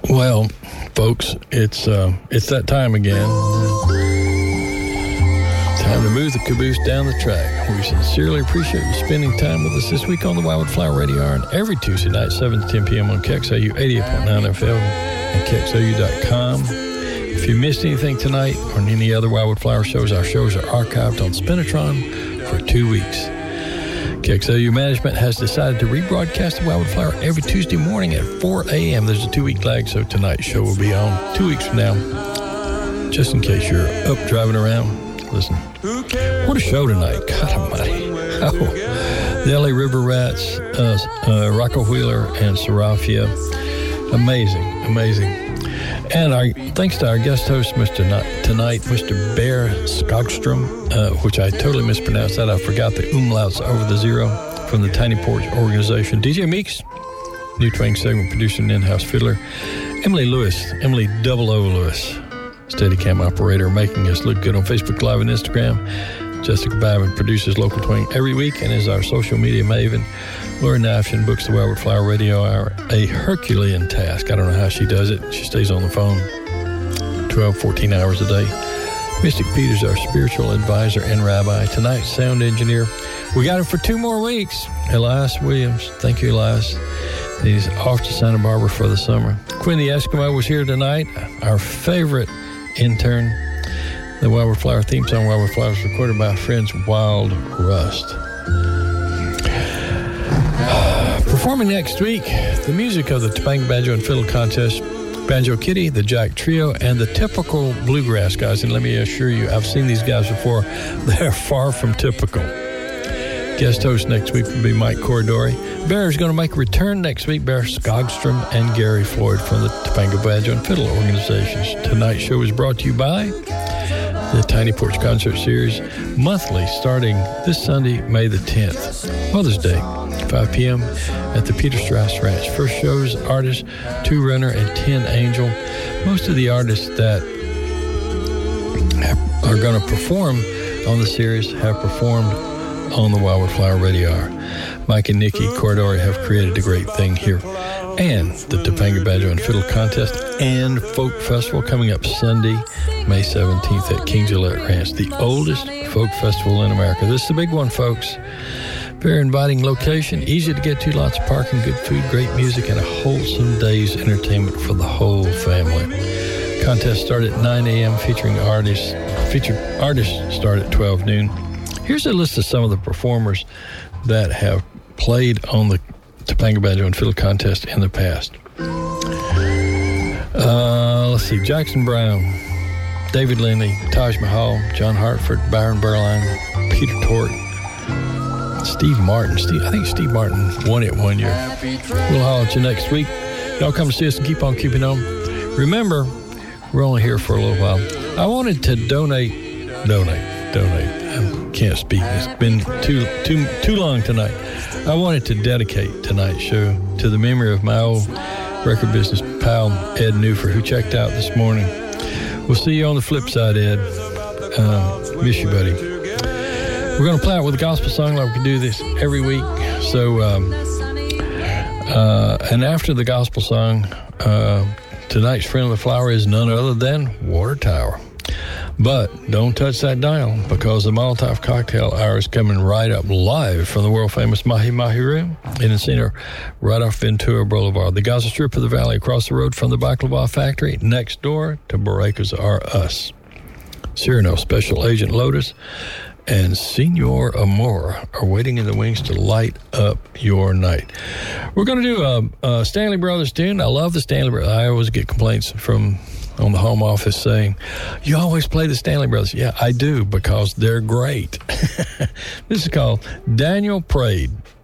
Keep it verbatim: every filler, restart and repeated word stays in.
Well, folks, it's uh, it's that time again. Time to move the caboose down the track. We sincerely appreciate you spending time with us this week on the Wildwood Flower Radio Hour, and every Tuesday night, seven to ten p.m. on K X L U eighty-eight point nine F M and K X L U dot com. If you missed anything tonight or any other Wildwood Flower shows, our shows are archived on Spinatron for two weeks. K X L U management has decided to rebroadcast the Wildwood Flower every Tuesday morning at four a.m. There's a two-week lag, so tonight's show will be on two weeks from now. Just in case you're up driving around, listen. What a show tonight. God almighty. Oh, the L A River Rats, uh, uh, Rocco Wheeler, and Serafia. Amazing, amazing. And our thanks to our guest host, Mister N- tonight, Mister Bear Skogstrom, uh, which I totally mispronounced that. I forgot the umlauts over the zero, from the Tiny Porch organization. D J Meeks, new twang segment producer and in-house fiddler. Emily Lewis, Emily Double O Lewis, Steadicam operator, making us look good on Facebook Live and Instagram. Jessica Babin produces Local Twang every week and is our social media maven. Laura Nafshin books the Wildwood Flower Radio Hour, a Herculean task. I don't know how she does it. She stays on the phone twelve, fourteen hours a day. Mystic Peters, our spiritual advisor and rabbi. Tonight's sound engineer. We got him for two more weeks. Elias Williams. Thank you, Elias. He's off to Santa Barbara for the summer. Quinn the Eskimo was here tonight. Our favorite intern. The Wildwood Flower theme song, Wildwood Flower, was recorded by our friends Wild Rust. Performing next week, the music of the Topanga Banjo and Fiddle Contest, Banjo Kitty, the Jack Trio, and the typical bluegrass guys. And let me assure you, I've seen these guys before. They're far from typical. Guest host next week will be Mike Corridori. Bear is going to make a return next week. Bear Skogstrom and Gary Floyd from the Topanga Banjo and Fiddle organizations. Tonight's show is brought to you by the Tiny Porch Concert Series, monthly, starting this Sunday, May the tenth, Mother's Day, five p.m. at the Peter Strauss Ranch. First shows, artists, Two Runner and Ten Angel. Most of the artists that have, are going to perform on the series have performed on the Wildwood Flower Radio Hour. Mike and Nikki Corridori have created a great thing here. And the Topanga Banjo and Fiddle Contest and Folk Festival coming up Sunday, May seventeenth at King Gillette Ranch, the oldest folk festival in America. This is the big one, folks. Very inviting location, easy to get to, lots of parking, good food, great music, and a wholesome day's entertainment for the whole family. Contest start at nine a.m. featuring artists. Featured artists start at twelve noon. Here's a list of some of the performers that have played on the Topanga Banjo and Fiddle Contest in the past. Uh, let's see, Jackson Brown, David Lindley, Taj Mahal, John Hartford, Byron Berline, Peter Tork, Steve Martin. Steve, I think Steve Martin won it one year. We'll holler at you next week. Y'all come see us and keep on keeping on. Remember, we're only here for a little while. I wanted to donate, donate, donate. I can't speak. It's been too too too long tonight. I wanted to dedicate tonight's show to the memory of my old record business pal, Ed Newfer, who checked out this morning. We'll see you on the flip side, Ed. Um, miss you, buddy. We're going to play out with a gospel song like we do this every week. So, um, uh, and after the gospel song, uh, tonight's Friend of the Flower is none other than Water Tower. But don't touch that dial, because the Molotov Cocktail Hour is coming right up live from the world-famous Mahi Mahi Room in Encino, right off Ventura Boulevard, the Gaza Strip of the Valley, across the road from the Baklava Factory, next door to Baracas R Us. Cyrano, Special Agent Lotus, and Senor Amor are waiting in the wings to light up your night. We're going to do a, a Stanley Brothers tune. I love the Stanley Brothers. I always get complaints from on the home office saying, you always play the Stanley Brothers. Yeah, I do, because they're great. This is called Daniel Prayed.